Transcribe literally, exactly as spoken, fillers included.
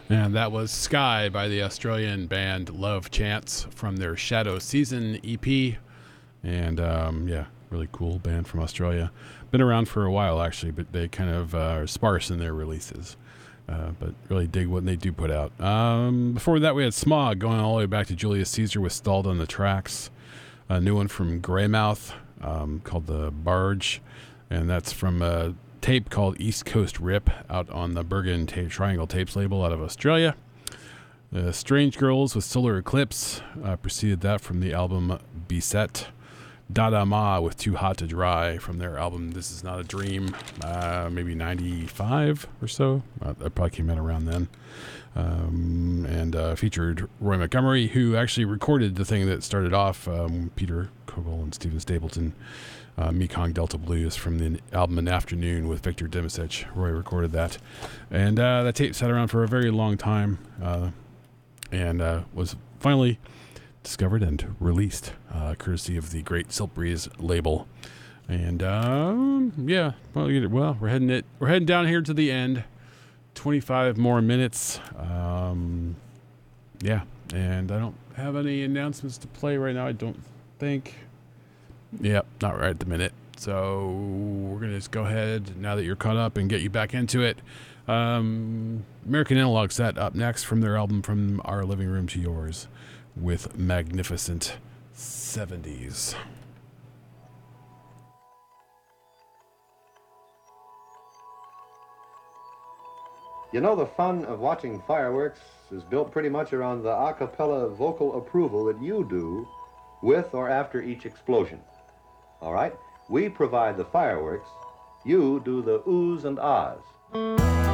And that was Sky by the Australian band Love Chance from their Shadow Season E P. And um, yeah, really cool band from Australia. Been around for a while, actually, but they kind of uh, are sparse in their releases. Uh, but really dig what they do put out. Um, before that, we had Smog going all the way back to Julius Caesar with Stalled on the Tracks. A new one from Greymouth um, called The Barge. And that's from a tape called East Coast Rip out on the Bergen tape, Triangle Tapes label out of Australia. The Strange Girls with Solar Eclipse uh, preceded that from the album Beset. Dada Ma with Too Hot to Dry from their album This Is Not a Dream, uh, maybe ninety-five or so. Uh, that probably came out around then. Um, and uh, featured Roy Montgomery, who actually recorded the thing that started off um, Peter Kogel and Stephen Stapleton, uh, Mekong Delta Blues from the album An Afternoon with Victor Dimisic. Roy recorded that. And uh, that tape sat around for a very long time uh, and uh, was finally discovered and released, uh, courtesy of the great Silk Breeze label. And um, yeah, well, well, we're heading it. We're heading down here to the end. twenty-five more minutes. Um, yeah, and I don't have any announcements to play right now. I don't think. Yep, not right at the minute. So we're gonna just go ahead now that you're caught up and get you back into it. Um, American Analog Set up next from their album From Our Living Room to Yours, with Magnificent seventies. You know, the fun of watching fireworks is built pretty much around the a cappella vocal approval that you do with or after each explosion. All right? We provide the fireworks, you do the oohs and ahs.